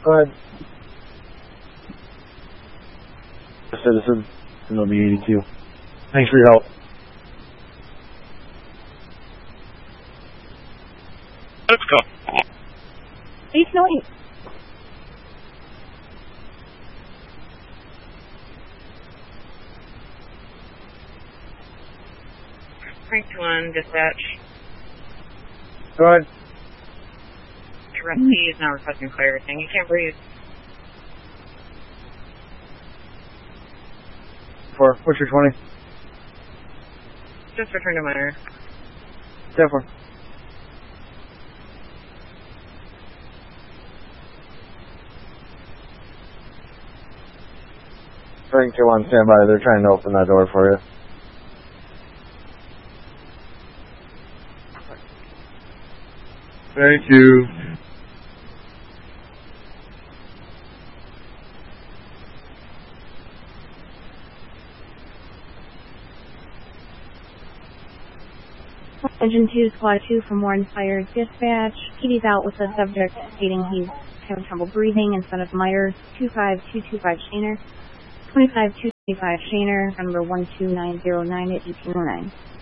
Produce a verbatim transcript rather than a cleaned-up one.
Go ahead. Citizen, and it'll be eighty-two. Thanks for your help. Let's go. Eight no eight. Frank to one, dispatch. Go ahead. Rusty is now requesting fire thing. You can't breathe. Four. What's your twenty? Just return to minor. ten four. Bring two on standby. They're trying to open that door for you. Thank you. Engine two, Squad two from Warren Fire Dispatch. P D's out with the subject stating he's having trouble breathing in front of Myers. two five two two five Shaner. twenty-five two twenty-five Shaner, number one two nine zero nine at eighteen oh nine.